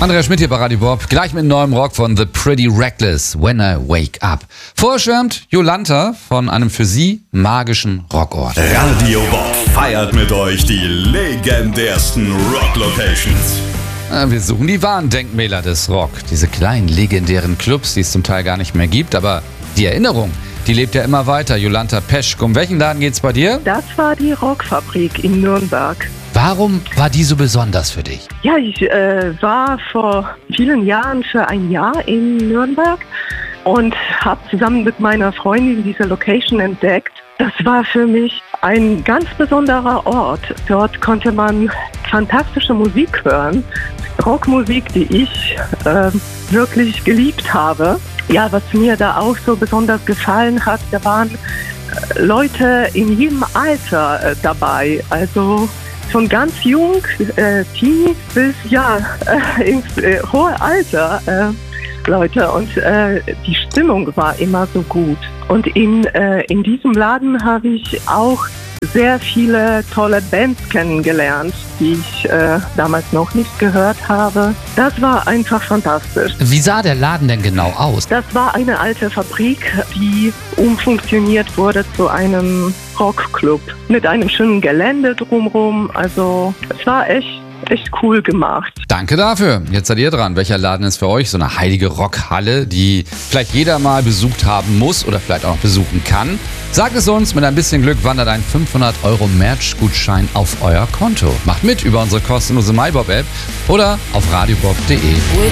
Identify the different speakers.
Speaker 1: Andreas Schmidt hier bei Radio Bob. Gleich mit neuem Rock von The Pretty Reckless, When I Wake Up. Vorschwärmt Jolanta von einem für sie magischen Rockort.
Speaker 2: Radio Bob feiert mit euch die legendärsten Rock-Locations.
Speaker 1: Wir suchen die wahren Denkmäler des Rock. Diese kleinen legendären Clubs, die es zum Teil gar nicht mehr gibt. Aber die Erinnerung, die lebt ja immer weiter. Jolanta Peschk, um welchen Laden geht's bei dir?
Speaker 3: Das war die Rockfabrik in Nürnberg.
Speaker 1: Warum war die so besonders für dich?
Speaker 3: Ja, ich war vor vielen Jahren für ein Jahr in Nürnberg und habe zusammen mit meiner Freundin diese Location entdeckt. Das war für mich ein ganz besonderer Ort. Dort konnte man fantastische Musik hören. Rockmusik, die ich wirklich geliebt habe. Ja, was mir da auch so besonders gefallen hat, da waren Leute in jedem Alter dabei. Also von ganz jung, Teenie bis ins hohe Alter Leute. Und die Stimmung war immer so gut. Und in diesem Laden habe ich auch sehr viele tolle Bands kennengelernt, die ich damals noch nicht gehört habe. Das war einfach fantastisch.
Speaker 1: Wie sah der Laden denn genau aus?
Speaker 3: Das war eine alte Fabrik, die umfunktioniert wurde zu einem Rockclub mit einem schönen Gelände drumherum. Also es war echt cool gemacht.
Speaker 1: Danke dafür. Jetzt seid ihr dran. Welcher Laden ist für euch so eine heilige Rockhalle, die vielleicht jeder mal besucht haben muss oder vielleicht auch besuchen kann? Sagt es uns, mit ein bisschen Glück wandert ein 500 € Merch-Gutschein auf euer Konto. Macht mit über unsere kostenlose MyBob-App oder auf radiobob.de.